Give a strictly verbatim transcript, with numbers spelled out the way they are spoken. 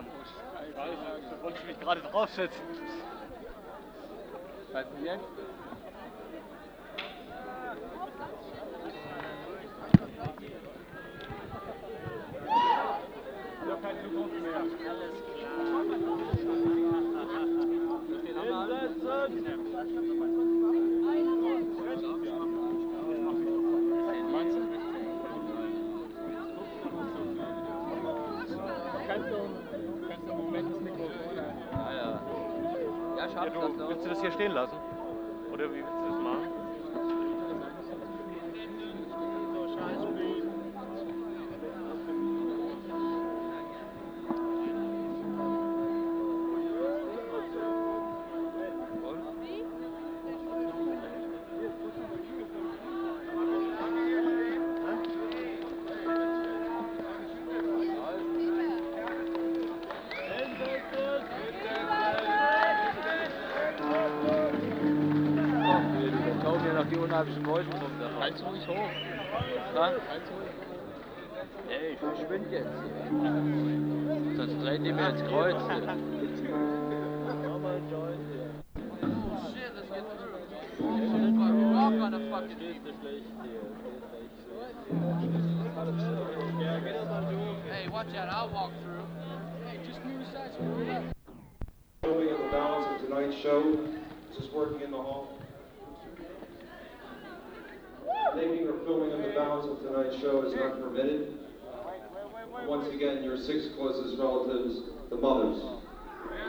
Ich weiß, da wollte ich mich gerade draufsetzen. Was denn jetzt? Ich habe keine Zukunft mehr. Alles klar. Meinst du? Kannst du, kannst du im Moment das Mikrofon? Ja, ja. Ja, schafft Ja, das du, noch. willst du das hier stehen lassen? Oder wie willst du das machen? Die unheimlichen Geräusche kommen da. Halt's ruhig hoch. Ja? Halt's ruhig. Ey, ich verschwinde jetzt hier. Sonst dreht die mir ins Kreuz. Oh shit, let's get through. We walk on a fucking Hey, watch out, I'll walk through. Hey, just move aside so we're left. Filming of the balance of tonight's show. Is this working in the hall? Taking or filming of the balance of tonight's show is not permitted. Once again, your six closest relatives, the mothers.